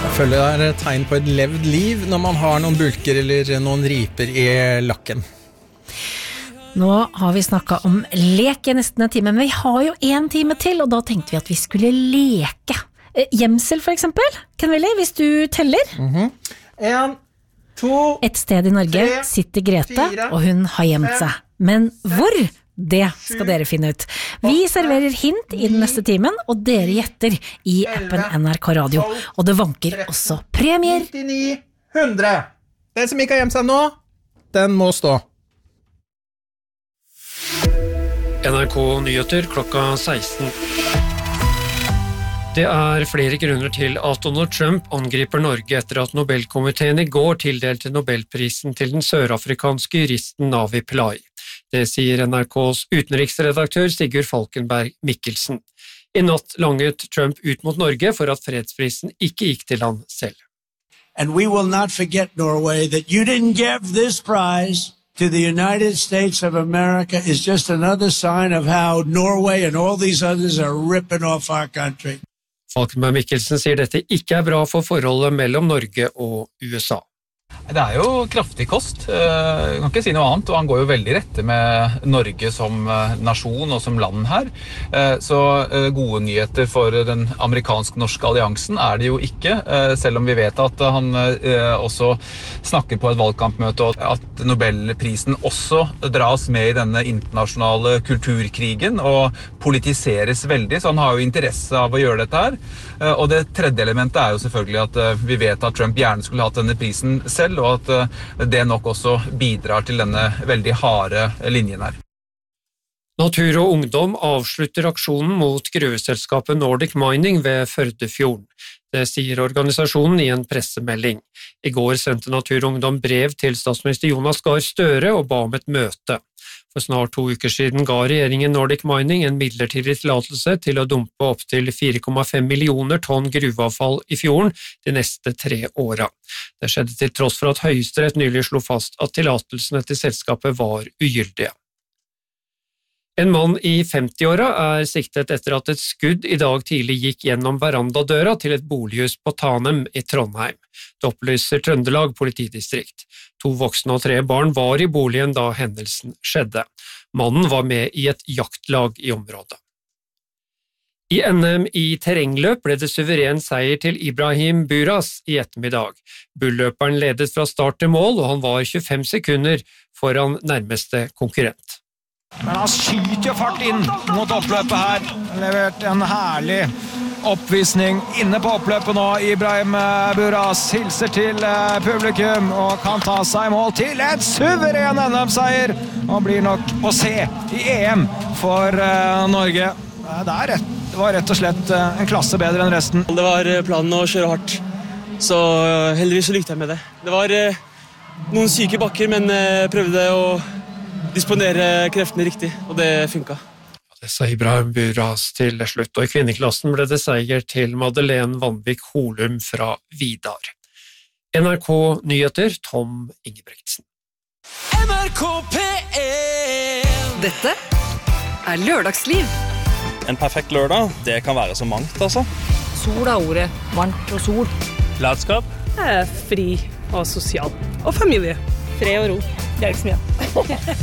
Føler det tegn på et levd liv når man har noen bulker eller noen riper I lakken. Nå har vi snakket om lek I nesten en time, men vi har jo en time til, og da tenkte vi at vi skulle leke. Gjemsel for eksempel, Ken Willy, hvis du teller. 1, 2, Et sted I Norge 3, sitter Grete, 4, og hun har gjemt seg. Men hvor? Det skal dere finne ut. Vi serverer hint I den neste timen, og dere gjetter I appen NRK Radio. Og det vanker også premier. 99, 100. Den som ikke har gjemt seg nå, den må stå. NRK Nyheter klokka 16. Det flere grunner til at Donald Trump angriper Norge etter at Nobelkomiteen I går tildelte Nobelprisen til den sørafrikanske juristen Navi Pillay. Det sier NRKs utenriksredaktør Sigurd Falkenberg Mikkelsen. I natt langet Trump ut mot Norge for at fredsprisen ikke gikk til han selv. And we will not forget, Norway, that you didn't give this prize to the United States of America is just another sign of how Norway and all these others are ripping off our country. Falkenberg Mikkelsen sier dette ikke bra for forholdet mellom Norge og USA. Det jo kraftig kost, jeg kan ikke si noe annet, og han går jo veldig rette med Norge som nasjon og som land her. Så gode nyheter for den amerikansk-norske alliansen det jo ikke, selv om vi vet at han også snakker på et valgkampmøte, og at Nobelprisen også dras med I denne internasjonale kulturkrigen og politiseres veldig, så han har jo interesse av å gjøre dette her. Og det tredje elementet jo selvfølgelig at vi vet at Trump gjerne skulle hatt denne prisen selv, og at det nok også bidrar til denne veldig harde linjen her. Natur og Ungdom avslutter aksjonen mot gruveselskapet Nordic Mining ved Førdefjorden. Det sier organisasjonen I en pressemelding. I går sendte Natur og Ungdom brev til statsminister Jonas Gahr Støre og ba om et møte. For snart 2 uker siden ga regjeringen Nordic Mining en midlertidig tillatelse til å dumpe opp til 4,5 millioner tonn gruveavfall I fjorden de neste 3 åra. Det skjedde til tross for at Høyesterett nylig slo fast at tillatelsene til selskapet var ugyldige. En mann I 50-åra siktet etter at et skudd I dag tidlig gikk gjennom verandadøra til et bolighus på Tanem I Trondheim. Det opplyser Trøndelag politidistrikt. 2 voksne og 3 barn var I boligen da hendelsen skjedde. Mannen var med I et jaktlag I området. I NM I terrengløp ble det suveren seier til Ibrahim Buras I ettermiddag. Bulløperen ledet fra start til mål, og han var 25 sekunder foran nærmeste konkurrent. Men han skyter fart inn mot oppløpet her. Levert en herlig oppvisning inne på oppløpet nå. Ibrahim Buras hilser til publikum og kan ta seg mål til en suveren NM-seier. Og blir nok å se I EM for Norge. Det var rett og slett en klasse bedre enn resten. Det var planen å kjøre hardt, så heldigvis så lykte jeg med det. Det var noen syke bakker, men prøvde å disponere kreftene riktig, og det funket. Det sa Ibrahim Buras til slutt, og I kvinneklassen ble det seier til Madeleine Vanvik Holum fra Vidar. NRK Nyheter, Tom Ingebretsen. NRK P1. Dette lørdagsliv. En perfekt lørdag, det kan være så mangt, altså. Sol ordet, varmt og sol. Latskap. Fri og sosial. Og familie. Fred og ro. Det ikke så mye.